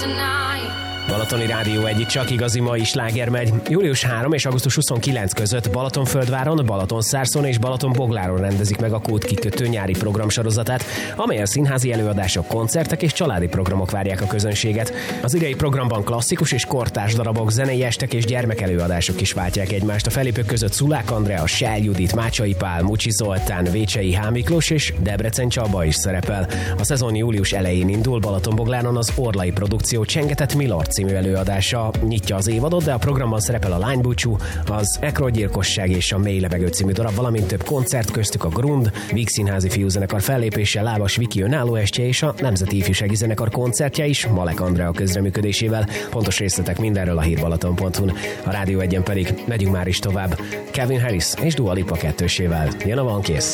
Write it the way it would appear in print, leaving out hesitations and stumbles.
Balatoni Rádió egyik csak igazi mai sláger megy. Július 3 és augusztus 29 között Balatonföldváron, Balatonszárszón és Balatonbogláron rendezik meg a Kódkikötő nyári programsorozatát, amelyen színházi előadások, koncertek és családi programok várják a közönséget. Az idei programban klasszikus és kortárs darabok, zenei estek és gyermekelőadások is váltják egymást. A fellépők között Szulák Andrea, Sell Judit, Mácsai Pál, Mucsi Zoltán, Vécsei H. Miklós és Debrecen Csaba is szerepel. A szezon július elején indul Balatonbogláron az Orlai produkció Csengetett Milord című előadása nyitja az évadot, de a programban szerepel a Lánybúcsú, az Ekrogyilkosság és a Mély levegő című darab, valamint több koncert, köztük a Grund, Víg Színházi Fiúzenekar fellépéssel, Lábas Viki önálló estje és a Nemzeti Ifjúsági Zenekar koncertje is Malek Andrea közreműködésével. Pontos részletek mindenről a hírbalaton.hu-n. A Rádió 1-en pedig megyünk már is tovább. Calvin Harris és Dua Lipa kettősével. Jön a Van Kész.